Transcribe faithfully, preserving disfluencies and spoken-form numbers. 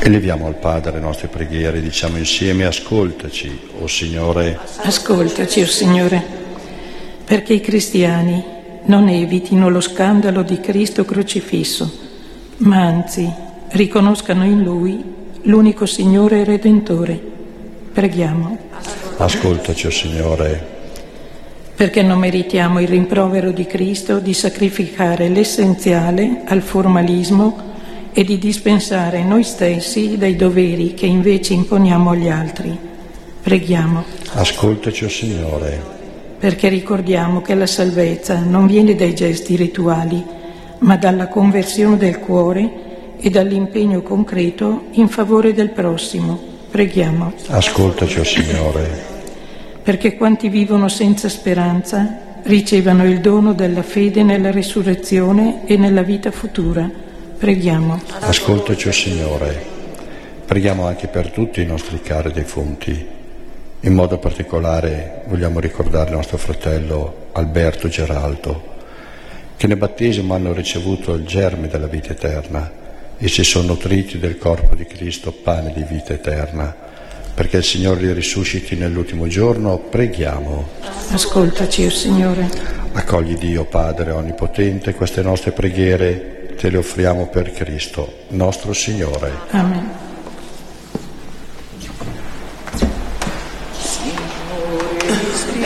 Eleviamo al Padre le nostre preghiere, diciamo insieme: ascoltaci, o Signore. Ascoltaci, o Signore, perché i cristiani non evitino lo scandalo di Cristo crocifisso, ma anzi riconoscano in Lui l'unico Signore e Redentore. Preghiamo. Ascoltaci, o Signore. Perché non meritiamo il rimprovero di Cristo di sacrificare l'essenziale al formalismo e di dispensare noi stessi dai doveri che invece imponiamo agli altri. Preghiamo. Ascoltaci, o Signore. Perché ricordiamo che la salvezza non viene dai gesti rituali, ma dalla conversione del cuore e dall'impegno concreto in favore del prossimo. Preghiamo. Ascoltaci, o Signore. Perché quanti vivono senza speranza ricevano il dono della fede nella risurrezione e nella vita futura. Preghiamo. Ascoltaci, o Signore. Preghiamo anche per tutti i nostri cari defunti. In modo particolare vogliamo ricordare il nostro fratello Alberto Geraldo, che nel battesimo hanno ricevuto il germe della vita eterna e si sono nutriti del corpo di Cristo, pane di vita eterna. Perché il Signore li risusciti nell'ultimo giorno, preghiamo. Ascoltaci, o Signore. Accogli, Dio Padre Onnipotente, queste nostre preghiere, te le offriamo per Cristo, nostro Signore. Amen.